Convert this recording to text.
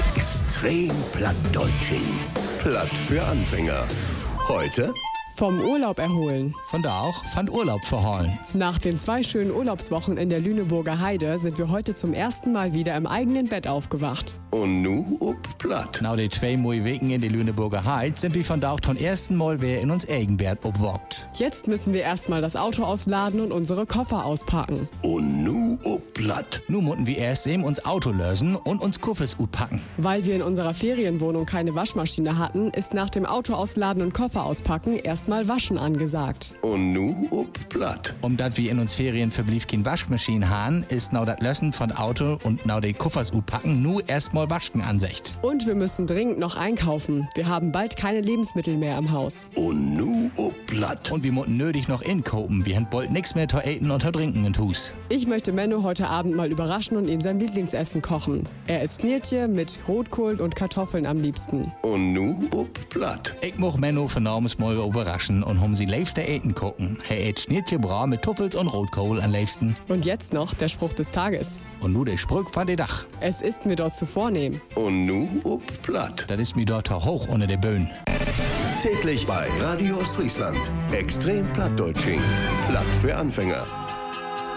Extrem Plattdeutsching. Platt für Anfänger. Heute vom Urlaub erholen. Von da auch von Urlaub verholen. Nach den 2 schönen Urlaubswochen in der Lüneburger Heide sind wir heute zum ersten Mal wieder im eigenen Bett aufgewacht. und nu up platt. Nach die 2 mooie Wegen in die Lüneburger Heide sind wir von da auch zum ersten Mal wieder in uns Eigenbett obwogt. Jetzt müssen wir erstmal das Auto ausladen und unsere Koffer auspacken. Und nu up platt. Nun mussten wir erst eben uns Auto lösen und uns Kuffes packen. Weil wir in unserer Ferienwohnung keine Waschmaschine hatten, ist nach dem Auto ausladen und Koffer auspacken erstmal Waschen angesagt. Und nu up platt. Omdat wir in uns Ferien verblieb kein Waschmaschine haben, ist now das Lösen von Auto und now die Kuffers packen nur erstmal Waschen ansicht. Und wir müssen dringend noch einkaufen. Wir haben bald keine Lebensmittel mehr im Haus. Und nu up platt. Und wir mussten nötig noch inkopen. Wir haben bald nichts mehr zu eten und zu trinken in Hus. Ich möchte Menno heute Abend mal überraschen und ihm sein Lieblingsessen kochen. Er isst Niertje mit Rotkohl und Kartoffeln am liebsten. Und nu up platt. Ich moch Menno vernormes mal überraschen und sie liebste eten gucken. Er ät Schnittje bra mit Tuffels und Rotkohl am liebsten. Und jetzt noch der Spruch des Tages. Und nu der Spruch von der Dach. Es ist mir dort zu vornehm. Und nu up platt. Das ist mir dort hoch unter der Böen. Täglich bei Radio Ostfriesland. Extrem Plattdeutsching. Platt für Anfänger.